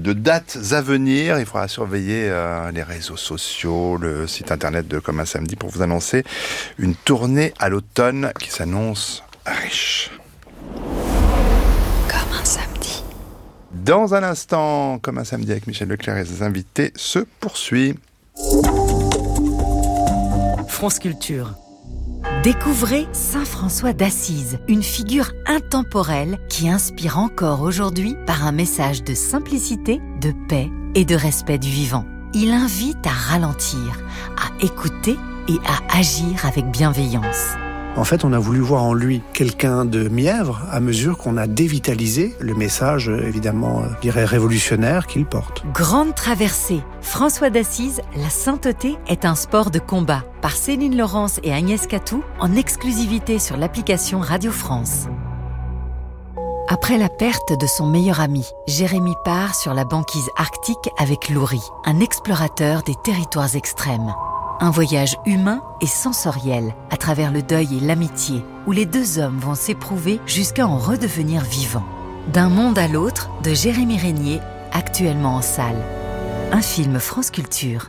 de dates à venir. Il faudra surveiller les réseaux sociaux, le site internet de Comme un samedi pour vous annoncer une tournée à l'automne qui s'annonce riche. Comme un samedi. Dans un instant, Comme un samedi avec Michel Leclerc et ses invités se poursuit. France Culture. Découvrez Saint François d'Assise, une figure intemporelle qui inspire encore aujourd'hui par un message de simplicité, de paix et de respect du vivant. Il invite à ralentir, à écouter et à agir avec bienveillance. En fait, on a voulu voir en lui quelqu'un de mièvre à mesure qu'on a dévitalisé le message, évidemment, je dirais révolutionnaire qu'il porte. Grande traversée. François d'Assise, la sainteté est un sport de combat. Par Céline Laurence et Agnès Catou, en exclusivité sur l'application Radio France. Après la perte de son meilleur ami, Jérémy part sur la banquise arctique avec Laurie, un explorateur des territoires extrêmes. Un voyage humain et sensoriel à travers le deuil et l'amitié, où les deux hommes vont s'éprouver jusqu'à en redevenir vivants. D'un monde à l'autre, de Jérémy Régnier, actuellement en salle. Un film France Culture.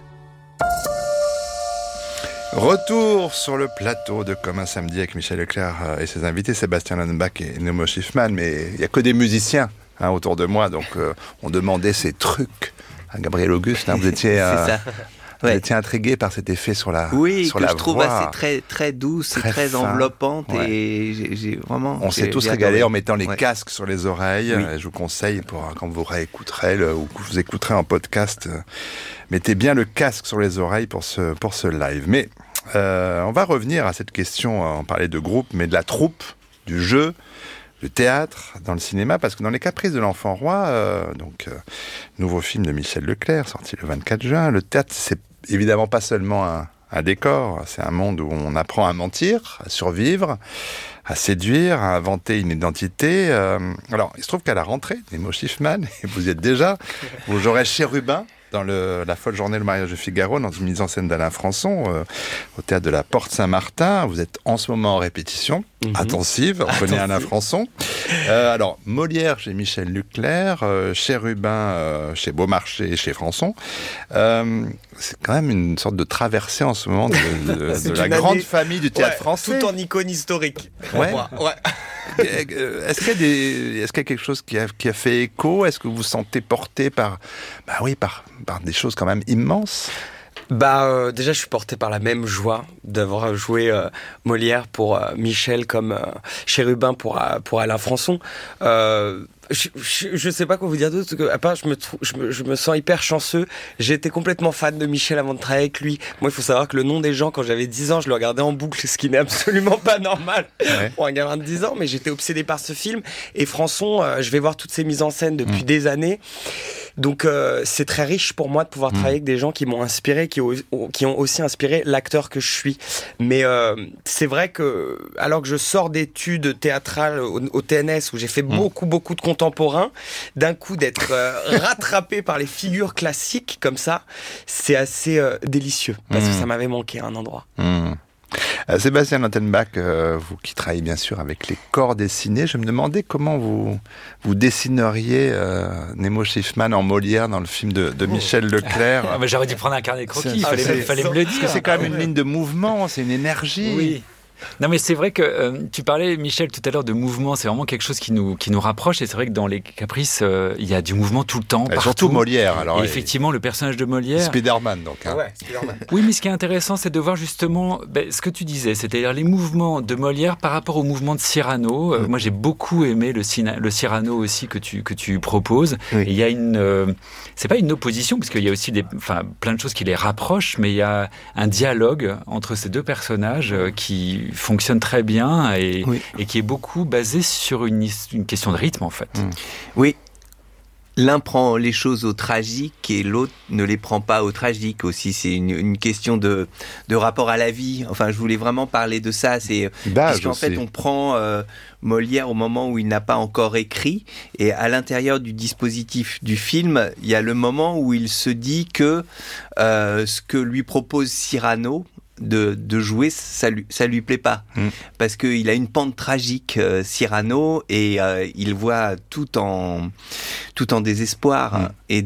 Retour sur le plateau de Comme un samedi avec Michel Leclerc et ses invités, Sébastien Landenbach et Nemo Schiffman, mais il n'y a que des musiciens autour de moi, donc on demandait ces trucs à Gabriel Auguste. Vous étiez... C'est ça. Vous étiez intrigué par cet effet sur la oui, sur que la je trouve voix. assez très douce Très et très fin. enveloppante. Ouais. Et j'ai vraiment... On s'est tous régalés en mettant les Ouais. casques sur les oreilles. Oui. Je vous conseille, quand vous réécouterez ou que vous écouterez en podcast, mettez bien le casque sur les oreilles pour ce live. Mais on va revenir à cette question, on parlait de groupe, mais de la troupe, du jeu, du théâtre, dans le cinéma, parce que dans Les Caprices de l'Enfant Roi, nouveau film de Michel Leclerc, sorti le 24 juin, le théâtre, c'est évidemment pas seulement un décor, c'est un monde où on apprend à mentir, à survivre, à séduire, à inventer une identité. Alors, il se trouve qu'à la rentrée, Nemo Schiffman, et vous y êtes déjà, vous jouerez Chérubin dans La folle journée, le mariage de Figaro, dans une mise en scène d'Alain Françon, au théâtre de la Porte Saint-Martin. Vous êtes en ce moment en répétition, intensive, on connaît Alain Françon. Alors, Molière chez Michel Leclerc, Chérubin chez Beaumarchais et chez Françon. C'est quand même une sorte de traversée en ce moment de la grande famille du théâtre français. Tout en icône historique. Ouais. Ouais. Est-ce qu'il y a quelque chose qui a fait écho? Est-ce que vous vous sentez porté par des choses quand même immenses? Déjà, je suis porté par la même joie d'avoir joué Molière pour Michel comme Chérubin pour Alain Françon. Je sais pas quoi vous dire d'autre, à part je me sens hyper chanceux. J'ai été complètement fan de Michel avant de travailler avec lui. Moi, il faut savoir que Le Nom des gens, quand j'avais 10 ans, je le regardais en boucle, ce qui n'est absolument pas normal pour un gamin de 10 ans, mais j'étais obsédé par ce film. Et Françon, je vais voir toutes ses mises en scène depuis des années. Donc c'est très riche pour moi de pouvoir travailler avec des gens qui m'ont inspiré, qui ont aussi inspiré l'acteur que je suis. Mais c'est vrai que alors que je sors d'études théâtrales au TNS où j'ai fait beaucoup de contemporains, d'un coup d'être rattrapé par les figures classiques comme ça, c'est assez délicieux parce que ça m'avait manqué à un endroit. Sébastien Landenbach, vous qui travaillez bien sûr avec les corps dessinés, je me demandais comment vous dessineriez Nemo Schiffman en Molière dans le film de Michel Leclerc. J'aurais dû prendre un carnet de croquis, il fallait me le dire. Parce que c'est quand même une ligne de mouvement, c'est une énergie. Oui. Non mais c'est vrai que tu parlais, Michel, tout à l'heure de mouvement, c'est vraiment quelque chose qui nous rapproche, et c'est vrai que dans Les Caprices, il y a du mouvement tout le temps, partout. Surtout Molière. Alors, et effectivement, le personnage de Molière... Spider-Man, donc. Ouais, Spider-Man. Oui, mais ce qui est intéressant, c'est de voir justement ce que tu disais, c'est-à-dire les mouvements de Molière par rapport au mouvement de Cyrano. Moi, j'ai beaucoup aimé le Cyrano aussi que tu proposes. Oui. Et il y a c'est pas une opposition, parce qu'il y a aussi plein de choses qui les rapprochent, mais il y a un dialogue entre ces deux personnages qui fonctionne très bien et qui est beaucoup basé sur une question de rythme en fait. Oui. L'un prend les choses au tragique et l'autre ne les prend pas au tragique aussi. C'est une question de rapport à la vie. Enfin, je voulais vraiment parler de ça. Puisqu'en fait, on prend Molière au moment où il n'a pas encore écrit, et à l'intérieur du dispositif du film, il y a le moment où il se dit que ce que lui propose Cyrano de jouer, ça lui plaît pas, parce qu'il a une pente tragique, Cyrano, et il voit tout en désespoir, et